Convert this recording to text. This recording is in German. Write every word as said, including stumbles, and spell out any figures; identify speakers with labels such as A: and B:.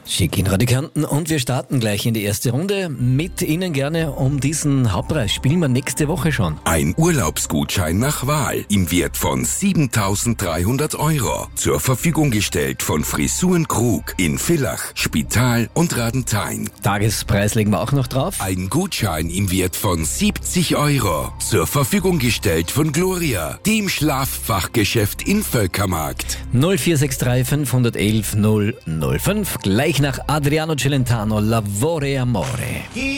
A: Schick in Radikanten und wir starten gleich in die erste Runde. Mit Ihnen gerne um diesen Hauptpreis. Spielen wir nächste Woche schon.
B: Ein Urlaubsgutschein nach Wahl im Wert von siebentausenddreihundert Euro. Zur Verfügung gestellt von Frisuren Krug in Villach, Spital und Radenthein.
A: Tagespreis legen wir auch noch drauf.
B: Ein Gutschein im Wert von siebzig Euro. Zur Verfügung gestellt von Gloria, dem Schlaffachgeschäft in Völkermarkt.
A: null vier sechs drei fünf eins eins null null fünf. Gleich nach Adriano Celentano, Lavoro e Amore.